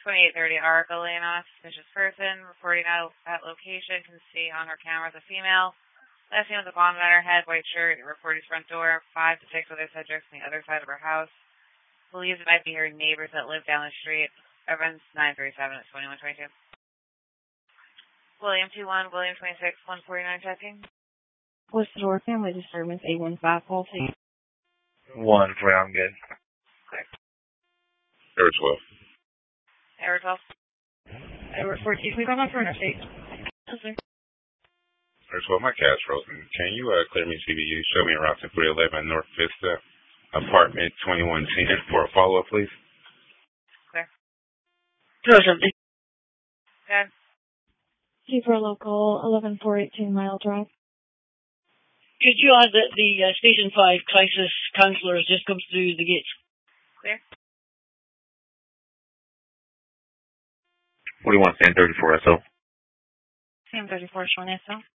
2830 Arca Lane, suspicious person, reporting at location, can see on her camera the female. Last name with a bomb on her head, white shirt, reporter's front door, 5 to 6 other subjects on the other side of her house. Believes it might be her neighbors that live down the street. Evans 937 at 2122. William 21, William 26, 149 checking. What's the door? Family disturbance, 815 call to 1 for I'm good. Clear. Error 12. Error 12. Error 14. Can we go on for an update? Yes, sir. Error 12, my cat's frozen. Can you clear me CBU? Show me around 311 North Vista, apartment 2110 for a follow-up, please. Clear. Throw something. Good. Two for local, 11418 Mile Drive. Could you add that the Station 5 crisis counsellor has just come through the gates? Clear. 41 San 34 SO. Sam 34 Sean SO.